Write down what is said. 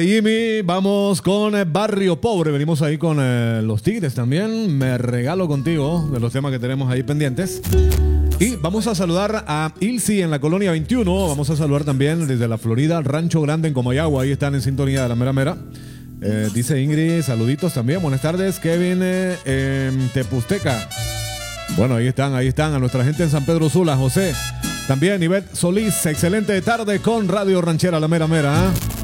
Jimmy, vamos con Barrio Pobre. Venimos ahí con los Tigres también. Me regalo contigo de los temas que tenemos ahí pendientes. Y vamos a saludar a Ilsi en la Colonia 21. Vamos a saludar también desde la Florida, Rancho Grande en Comayagua. Ahí están en sintonía de la mera mera. Dice Ingrid, saluditos también. Buenas tardes, Kevin en Tepusteca. Bueno, ahí están a nuestra gente en San Pedro Sula, José. También Ivette Solís, excelente tarde con Radio Ranchera, la mera mera.